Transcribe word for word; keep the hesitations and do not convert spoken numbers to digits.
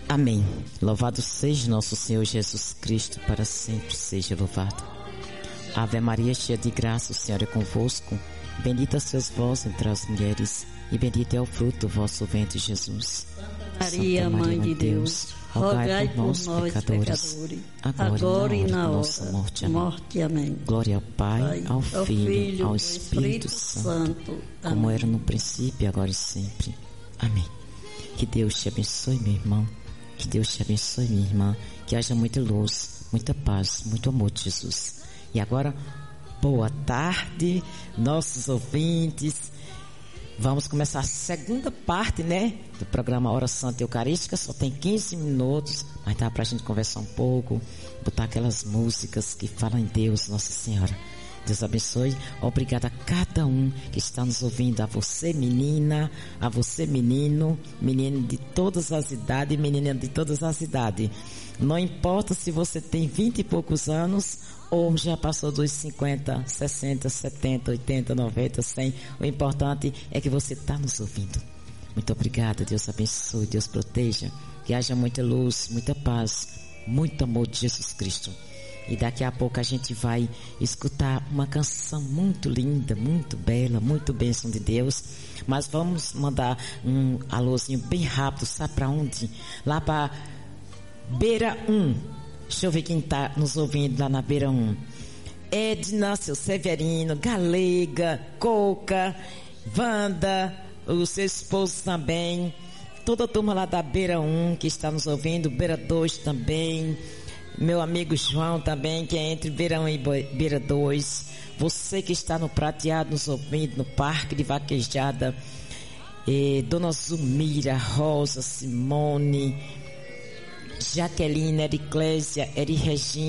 Amém. Louvado seja nosso Senhor Jesus Cristo, para sempre seja louvado. Ave Maria, cheia de graça, o Senhor é convosco. Bendita sois vós entre as mulheres, e bendito é o fruto do vosso ventre, Jesus. Maria, Santa Mãe Maria, de Deus, rogai rogai por nós, pecadores, agora, agora e na hora da nossa morte. Amém. morte. Amém. Glória ao Pai, Pai, ao ao Filho, Filho, ao ao Espírito, Espírito Santo, Santo. como Amém. era no princípio, agora e sempre. Amém. Que Deus te abençoe, meu irmão. Que Deus te abençoe, minha irmã. Que haja muita luz, muita paz, muito amor de Jesus. E agora, boa tarde, nossos ouvintes. Vamos começar a segunda parte, né, do programa Hora Santa Eucarística. Só tem quinze minutos, mas dá pra gente conversar um pouco, botar aquelas músicas que falam em Deus, Nossa Senhora. Deus abençoe. Obrigada a cada um que está nos ouvindo. A você, menina, a você, menino, menino de todas as idades, menina de todas as idades. Não importa se você tem vinte e poucos anos ou já passou dos cinquenta, sessenta, setenta, oitenta, noventa, cem. O importante é que você está nos ouvindo. Muito obrigada. Deus abençoe, Deus proteja. Que haja muita luz, muita paz, muito amor de Jesus Cristo. E daqui a pouco a gente vai escutar uma canção muito linda, muito bela, muito bênção de Deus. Mas vamos mandar um alôzinho bem rápido, sabe para onde? Lá para Beira um. Deixa eu ver quem está nos ouvindo lá na Beira um. Edna, seu Severino, Galega, Coca, Wanda, o seu esposo também. Toda a turma lá da Beira um que está nos ouvindo, Beira dois também. Meu amigo João também, que é entre Beira um e Beira dois. Você que está no Prateado nos ouvindo, no Parque de Vaquejada. Eh, Dona Zumira, Rosa, Simone, Jaqueline, Ericlésia, Eri Regina.